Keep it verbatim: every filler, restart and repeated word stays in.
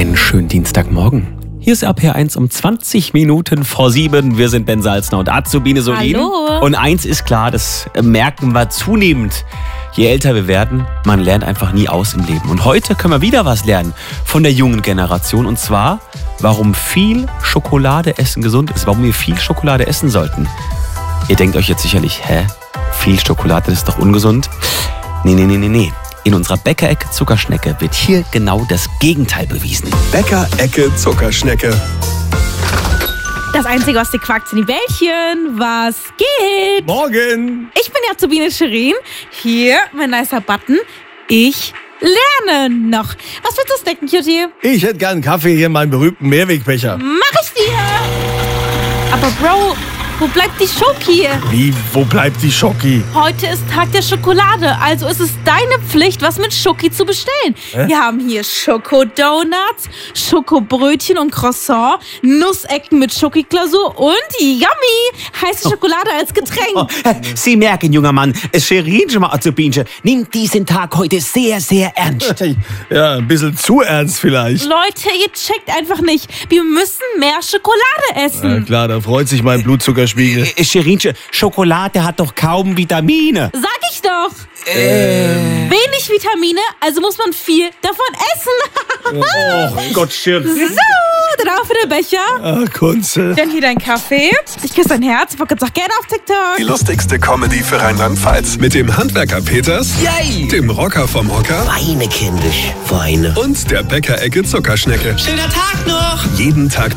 Einen schönen Dienstagmorgen. Hier ist R P R eins um zwanzig Minuten vor sieben. Wir sind Ben Salzner und Azubine Solin. Hallo. Und eins ist klar, das merken wir zunehmend. Je älter wir werden, man lernt einfach nie aus im Leben. Und heute können wir wieder was lernen von der jungen Generation. Und zwar, warum viel Schokolade essen gesund ist. Warum wir viel Schokolade essen sollten. Ihr denkt euch jetzt sicherlich, hä? Viel Schokolade ist doch ungesund? Nee, nee, nee, nee, nee. In unserer Bäckerecke Zuckerschnecke wird hier genau das Gegenteil bewiesen. Bäckerecke Zuckerschnecke. Das Einzige, was dir quackt, sind die Bällchen. Was geht? Morgen. Ich bin Azubine Shirin. Hier, mein nicer Button. Ich lerne noch. Was willst du snacken, Cutie? Ich hätte gern einen Kaffee hier in meinem berühmten Mehrwegbecher. Mach ich dir. Aber Bro, wo bleibt die Schoki? Wie, wo bleibt die Schoki? Heute ist Tag der Schokolade, also ist es deine Pflicht, was mit Schoki zu bestellen. Hä? Wir haben hier Schokodonuts, Schokobrötchen und Croissant, Nussecken mit Schokiglasur und yummy, heiße Schokolade als Getränk. Oh, Sie merken, junger Mann, Shirin schon mal Azubine nimmt diesen Tag heute sehr, sehr ernst. Ja, ein bisschen zu ernst vielleicht. Leute, ihr checkt einfach nicht. Wir müssen mehr Schokolade essen. Ja, klar, da freut sich mein Blutzuckerspiegel. Shirin, Schokolade hat doch kaum Vitamine. Sag ich doch. Ähm. Wenig Vitamine, also muss man viel davon essen. Oh Gott, Shirin. So, drauf in den Becher. Ah, Kunze. Dann hier dein Kaffee. Ich küsse dein Herz. Ich wollte gerade gerne auf TikTok. Die lustigste Comedy für Rheinland-Pfalz. Mit dem Handwerker Peters, Yay! dem Rocker vom Hocker Weine, kindisch, weine. und der Bäckerecke Zuckerschnecke. Schöner Tag noch! Jeden Tag